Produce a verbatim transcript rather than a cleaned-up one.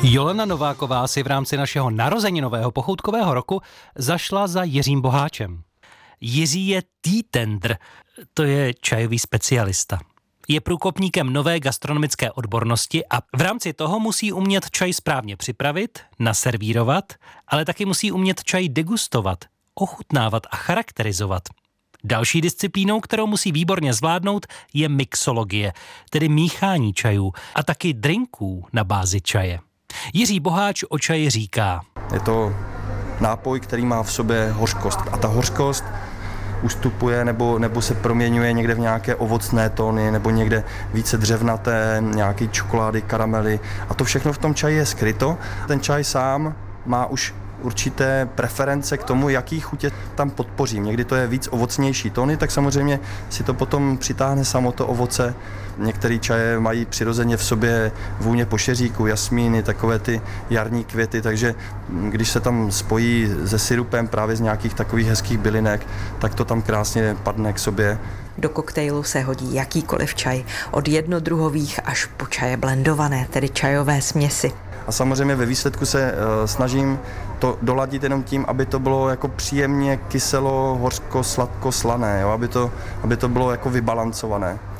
Jolana Nováková si v rámci našeho narozeninového pochoutkového roku zašla za Jiřím Boháčem. Jiří je tea tender, to je čajový specialista. Je průkopníkem nové gastronomické odbornosti a v rámci toho musí umět čaj správně připravit, naservírovat, ale taky musí umět čaj degustovat, ochutnávat a charakterizovat. Další disciplínou, kterou musí výborně zvládnout, je mixologie, tedy míchání čajů a taky drinků na bázi čaje. Jiří Boháč o čaji říká: Je to nápoj, který má v sobě hořkost a ta hořkost ustupuje nebo, nebo se proměňuje někde v nějaké ovocné tóny nebo někde více dřevnaté, nějaké čokolády, karamely a to všechno v tom čaji je skryto. Ten čaj sám má už určité preference k tomu, jaký chutě tam podpořím. Někdy to je víc ovocnější tóny, tak samozřejmě si to potom přitáhne samo to ovoce. Některé čaje mají přirozeně v sobě vůně pošeříku, jasmíny, takové ty jarní květy, takže když se tam spojí se syrupem právě z nějakých takových hezkých bylinek, tak to tam krásně padne k sobě. Do koktejlu se hodí jakýkoliv čaj, od jednodruhových až po čaje blendované, tedy čajové směsi. A samozřejmě ve výsledku se uh, snažím to doladit jenom tím, aby to bylo jako příjemně kyselo, hořko, sladko, slané, jo? Aby to, aby to bylo jako vybalancované.